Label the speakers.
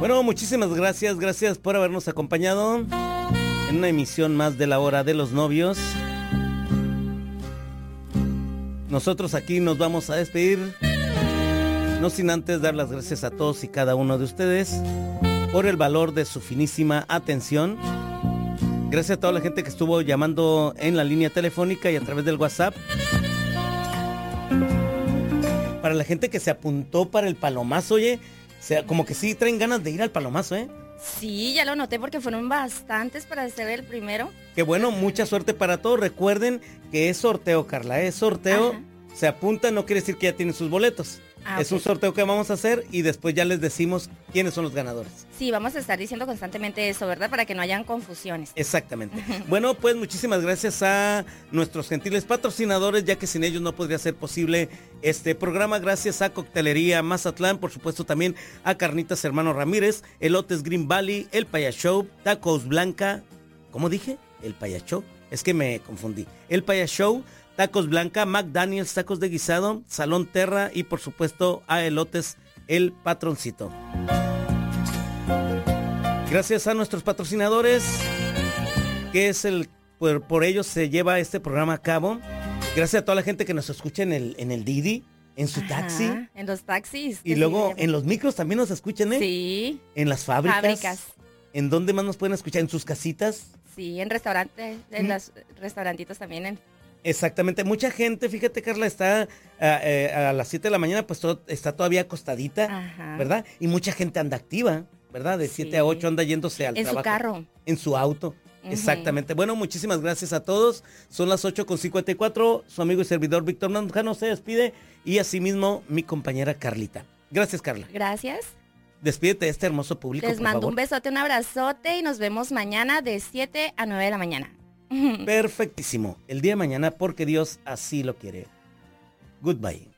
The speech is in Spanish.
Speaker 1: Bueno, muchísimas gracias por habernos acompañado en una emisión más de la Hora de los Novios. Nosotros aquí nos vamos a despedir, no sin antes dar las gracias a todos y cada uno de ustedes por el valor de su finísima atención. Gracias a toda la gente que estuvo llamando en la línea telefónica y a través del WhatsApp. Para la gente que se apuntó para el palomazo, oye, como que sí traen ganas de ir al palomazo, ¿eh?
Speaker 2: Sí, ya lo noté porque fueron bastantes para ser el primero.
Speaker 1: Qué bueno, mucha suerte para todos. Recuerden que es sorteo, Carla, es sorteo. Ajá. Se apuntan, no quiere decir que ya tienen sus boletos. Es un sorteo que vamos a hacer y después ya les decimos quiénes son los ganadores.
Speaker 2: Sí, vamos a estar diciendo constantemente eso, ¿verdad? Para que no hayan confusiones.
Speaker 1: Exactamente. Bueno, pues muchísimas gracias a nuestros gentiles patrocinadores, ya que sin ellos no podría ser posible este programa. Gracias a Coctelería Mazatlán, por supuesto también a Carnitas Hermano Ramírez, Elotes Green Valley, El Paya Show, Tacos Blanca. ¿Cómo dije? El Paya Show. Es que me confundí. El Paya Show, Tacos Blanca, McDaniels, Tacos de Guisado, Salón Terra y por supuesto a Elotes El Patroncito. Gracias a nuestros patrocinadores, que es por ellos se lleva este programa a cabo. Gracias a toda la gente que nos escucha en el Didi, en su taxi.
Speaker 2: En los taxis.
Speaker 1: Y luego en los micros también nos escuchan, ¿eh?
Speaker 2: Sí.
Speaker 1: En las fábricas. ¿En dónde más nos pueden escuchar? ¿En sus casitas?
Speaker 2: Sí, en restaurantes, en los restaurantitos también.
Speaker 1: Exactamente, mucha gente, fíjate Carla, está a las 7 de la mañana, pues está todavía acostadita, ¿verdad? Y mucha gente anda activa, ¿verdad? De 7 a 8 anda yéndose al trabajo.
Speaker 2: En su carro.
Speaker 1: En su auto, exactamente. Bueno, muchísimas gracias a todos. Son las 8:54, su amigo y servidor Víctor Mandujano se despide y asimismo mi compañera Carlita. Gracias, Carla.
Speaker 2: Gracias.
Speaker 1: Despídete de este hermoso público,
Speaker 2: Les mando
Speaker 1: por favor.
Speaker 2: Un besote, un abrazote y nos vemos mañana de 7 a 9 de la mañana.
Speaker 1: Perfectísimo. El día de mañana porque Dios así lo quiere. Goodbye.